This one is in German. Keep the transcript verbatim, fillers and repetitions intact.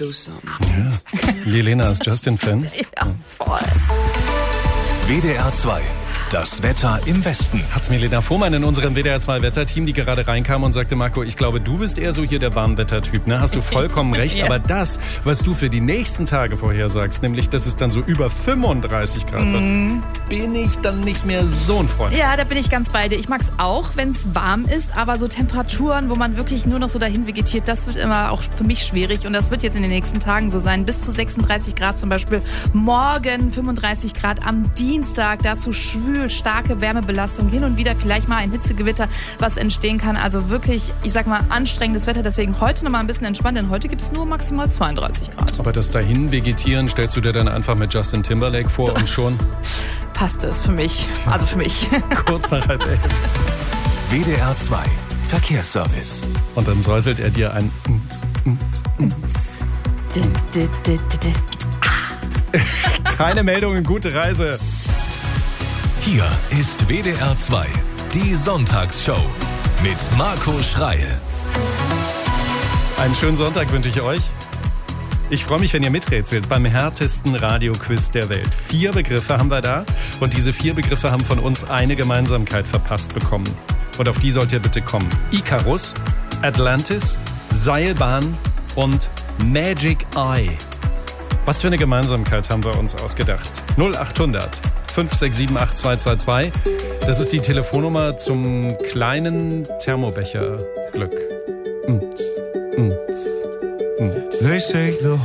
do something. Ja. Jelena ist Justin-Fan. Ja, voll. W D R zwei. Das Wetter im Westen. Hat Milena Fuhrmann in unserem W D R zwei Wetterteam, die gerade reinkam und sagte, Marco, ich glaube, du bist eher so hier der Warmwettertyp. Ne? Hast du vollkommen recht. Ja. Aber das, was du für die nächsten Tage vorhersagst, nämlich, dass es dann so über fünfunddreißig Grad mm. wird, bin ich dann nicht mehr so ein Freund. Ja, da bin ich ganz bei dir. Ich mag es auch, wenn es warm ist, aber so Temperaturen, wo man wirklich nur noch so dahin vegetiert, das wird immer auch für mich schwierig. Und das wird jetzt in den nächsten Tagen so sein. Bis zu sechsunddreißig Grad zum Beispiel. Morgen fünfunddreißig Grad, am Dienstag dazu schwül, starke Wärmebelastung, hin und wieder vielleicht mal ein Hitzegewitter, was entstehen kann. Also wirklich, ich sag mal, anstrengendes Wetter. Deswegen heute noch mal ein bisschen entspannt, denn heute gibt es nur maximal zweiunddreißig Grad. Aber das dahin vegetieren stellst du dir dann einfach mit Justin Timberlake vor so. Und schon passt es für mich. Also für mich. Kurz nach halb elf. W D R zwei Verkehrsservice. Und dann säuselt er dir ein Keine Meldungen, gute Reise. Hier ist W D R zwei, die Sonntagsshow mit Marco Schreil. Einen schönen Sonntag wünsche ich euch. Ich freue mich, wenn ihr miträtselt beim härtesten Radioquiz der Welt. Vier Begriffe haben wir da und diese vier Begriffe haben von uns eine Gemeinsamkeit verpasst bekommen. Und auf die sollt ihr bitte kommen. Icarus, Atlantis, Seilbahn und Magic Eye. Was für eine Gemeinsamkeit haben wir uns ausgedacht? null acht hundert fünf sechs sieben acht zwei zwei zwei. Das ist die Telefonnummer zum kleinen Thermobecher Glück. Mm, mm, mm. They say the